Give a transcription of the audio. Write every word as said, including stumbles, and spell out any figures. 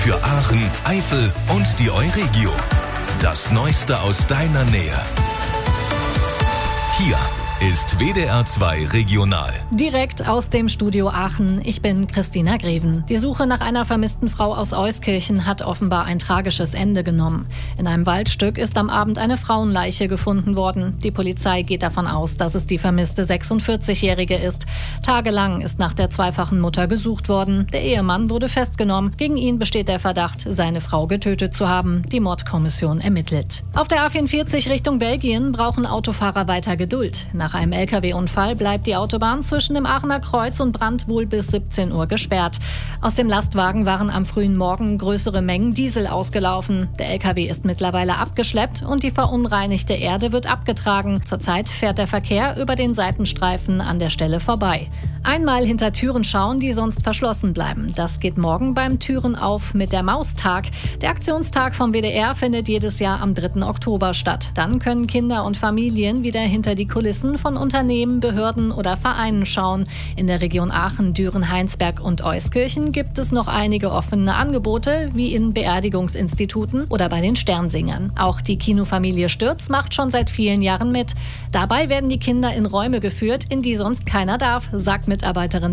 Für Aachen, Eifel und die Euregio. Das Neueste aus deiner Nähe. Hier ist W D R zwei Regional. Direkt aus dem Studio Aachen. Ich bin Christina Greven. Die Suche nach einer vermissten Frau aus Euskirchen hat offenbar ein tragisches Ende genommen. In einem Waldstück ist am Abend eine Frauenleiche gefunden worden. Die Polizei geht davon aus, dass es die vermisste sechsundvierzigjährige ist. Tagelang ist nach der zweifachen Mutter gesucht worden. Der Ehemann wurde festgenommen. Gegen ihn besteht der Verdacht, seine Frau getötet zu haben. Die Mordkommission ermittelt. Auf der A vierundvierzig Richtung Belgien brauchen Autofahrer weiter Geduld. Nach Nach einem L K W-Unfall bleibt die Autobahn zwischen dem Aachener Kreuz und Brand wohl bis siebzehn Uhr gesperrt. Aus dem Lastwagen waren am frühen Morgen größere Mengen Diesel ausgelaufen. Der L K W ist mittlerweile abgeschleppt und die verunreinigte Erde wird abgetragen. Zurzeit fährt der Verkehr über den Seitenstreifen an der Stelle vorbei. Einmal hinter Türen schauen, die sonst verschlossen bleiben. Das geht morgen beim Türen auf mit der Maustag. Der Aktionstag vom W D R findet jedes Jahr am dritten Oktober statt. Dann können Kinder und Familien wieder hinter die Kulissen von Unternehmen, Behörden oder Vereinen schauen. In der Region Aachen, Düren, Heinsberg und Euskirchen gibt es noch einige offene Angebote, wie in Beerdigungsinstituten oder bei den Sternsingern. Auch die Kinofamilie Stürz macht schon seit vielen Jahren mit. Dabei werden die Kinder in Räume geführt, in die sonst keiner darf, sagt Mitarbeiterin